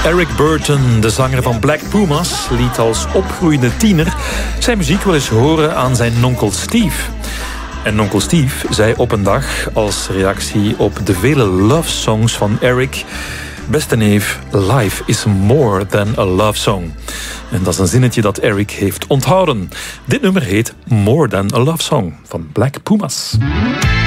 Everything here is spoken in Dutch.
Eric Burton, de zanger van Black Pumas, liet als opgroeiende tiener zijn muziek wel eens horen aan zijn onkel Steve. En onkel Steve zei op een dag als reactie op de vele love songs van Eric: beste neef, life is more than a love song. En dat is een zinnetje dat Eric heeft onthouden. Dit nummer heet More Than a Love Song van Black Pumas.